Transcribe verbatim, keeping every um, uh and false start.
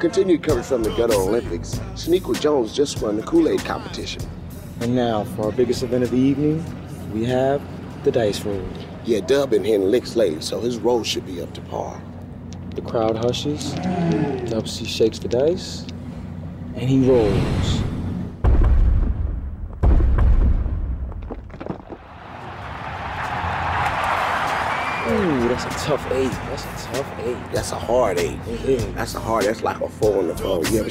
continue coverage from the Gutter Olympics. Shaniqua Jones just won the Kool-Aid competition. And now, for our biggest event of the evening, we have the dice roll. Yeah, Dub been hitting licks lately, so his roll should be up to par. The crowd hushes, Dubsy shakes the dice, and he rolls. Ooh, that's a tough eight. That's a tough eight. That's a hard eight. Mm-hmm. That's a hard, that's like a four on the phone. You ever